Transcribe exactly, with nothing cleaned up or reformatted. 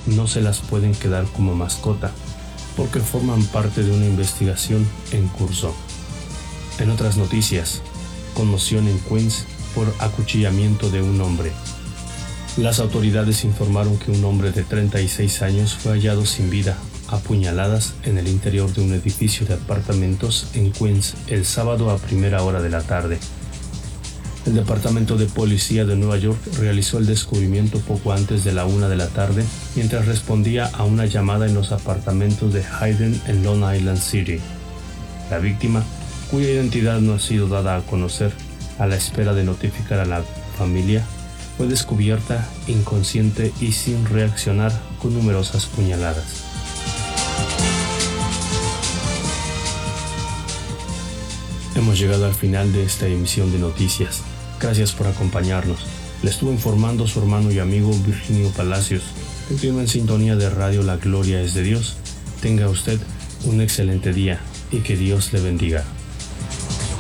no se las pueden quedar como mascota, porque forman parte de una investigación en curso. En otras noticias, conmoción en Queens por acuchillamiento de un hombre. Las autoridades informaron que un hombre de treinta y seis años fue hallado sin vida, a puñaladas en el interior de un edificio de apartamentos en Queens el sábado a primera hora de la tarde. El Departamento de Policía de Nueva York realizó el descubrimiento poco antes de la una de la tarde, mientras respondía a una llamada en los apartamentos de Hayden en Long Island City. La víctima, cuya identidad no ha sido dada a conocer, a la espera de notificar a la familia, fue descubierta inconsciente y sin reaccionar con numerosas puñaladas. Hemos llegado al final de esta emisión de noticias. Gracias por acompañarnos. Le estuvo informando su hermano y amigo Virginio Palacios. Continúe en sintonía de Radio La Gloria es de Dios. Tenga usted un excelente día y que Dios le bendiga.